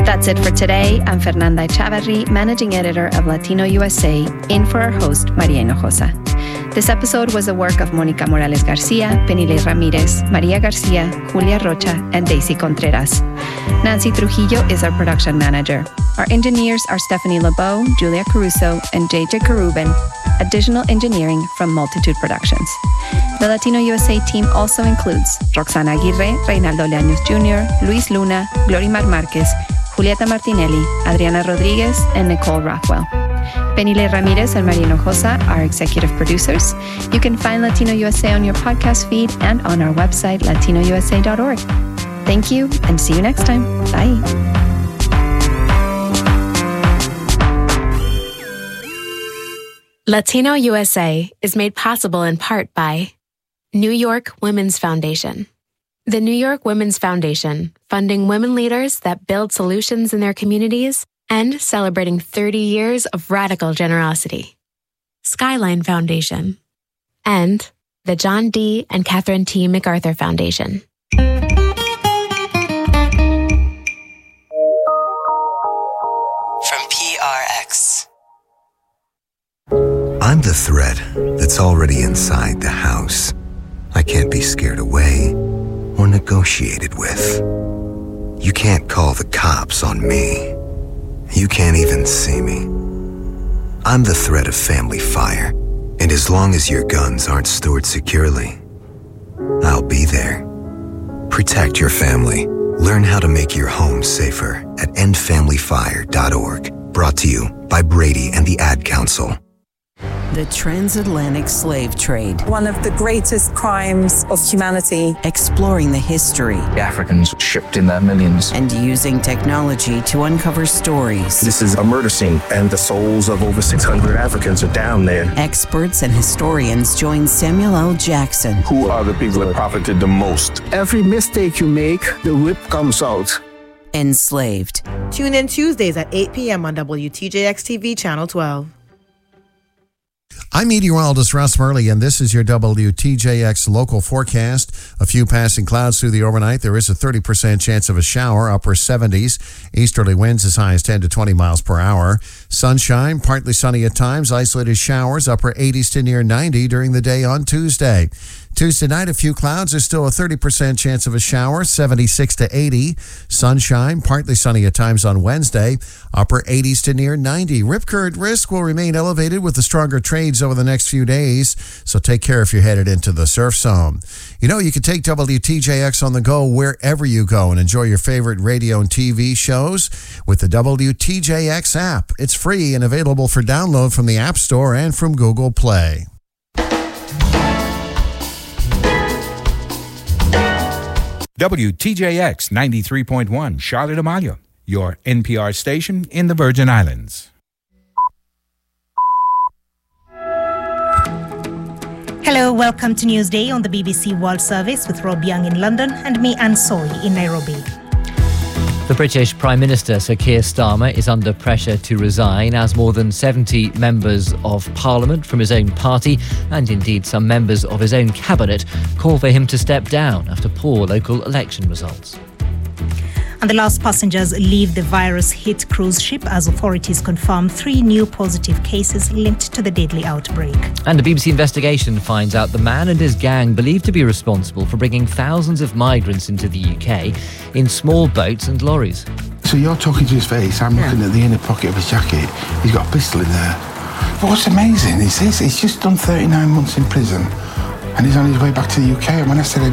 That's it for today. I'm Fernanda Echavarri, Managing Editor of Latino USA, in for our host, Maria Hinojosa. This episode was the work of Mónica Morales Garcia, Penile Ramirez, Maria Garcia, Julia Rocha, and Daisy Contreras. Nancy Trujillo is our production manager. Our engineers are Stephanie LeBeau, Julia Caruso, and JJ Caruben. Additional engineering from Multitude Productions. The Latino USA team also includes Roxana Aguirre, Reynaldo Leaños Jr., Luis Luna, Glorimar Marquez, Julieta Martinelli, Adriana Rodriguez, and Nicole Rothwell. Penile Ramirez and Maria Hinojosa are executive producers. You can find Latino USA on your podcast feed and on our website, latinousa.org. Thank you, and see you next time. Bye. Latino USA is made possible in part by New York Women's Foundation. The New York Women's Foundation, funding women leaders that build solutions in their communities and celebrating 30 years of radical generosity. Skyline Foundation. And the John D. and Catherine T. MacArthur Foundation. From PRX. I'm the threat that's already inside the house. I can't be scared away or negotiated with. You can't call the cops on me. You can't even see me. I'm the threat of family fire, and as long as your guns aren't stored securely, I'll be there. Protect your family. Learn how to make your home safer at endfamilyfire.org. Brought to you by Brady and the Ad Council. The transatlantic slave trade. One of the greatest crimes of humanity. Exploring the history. The Africans shipped in their millions. And using technology to uncover stories. This is a murder scene, and the souls of over 600 Africans are down there. Experts and historians join Samuel L. Jackson. Who are the people that profited the most? Every mistake you make, the whip comes out. Enslaved. Tune in Tuesdays at 8 p.m. on WTJX-TV Channel 12. I'm meteorologist Russ Murley, and this is your WTJX local forecast. A few passing clouds through the overnight. There is a 30% chance of a shower, upper 70s. Easterly winds as high as 10 to 20 miles per hour. Sunshine, partly sunny at times. Isolated showers, upper 80s to near 90 during the day on Tuesday. Tuesday night, a few clouds. There's still a 30% chance of a shower, 76 to 80. Sunshine, partly sunny at times on Wednesday, upper 80s to near 90. Rip current risk will remain elevated with the stronger trades over the next few days, so take care if you're headed into the surf zone. You know, you can take WTJX on the go wherever you go and enjoy your favorite radio and TV shows with the WTJX app. It's free and available for download from the App Store and from Google Play. WTJX 93.1 Charlotte Amalia, your NPR station in the Virgin Islands. Hello, welcome to Newsday on the BBC World Service with Rob Young in London and me, Anne Soy, in Nairobi. The British Prime Minister, Sir Keir Starmer, is under pressure to resign as more than 70 members of Parliament from his own party and indeed some members of his own cabinet call for him to step down after poor local election results. And the last passengers leave the virus-hit cruise ship as authorities confirm 3 new positive cases linked to the deadly outbreak. And a BBC investigation finds out the man and his gang believed to be responsible for bringing thousands of migrants into the UK in small boats and lorries. So you're talking to his face, I'm looking at the inner pocket of his jacket, he's got a pistol in there. But what's amazing is this, he's just done 39 months in prison and he's on his way back to the UK, and when I said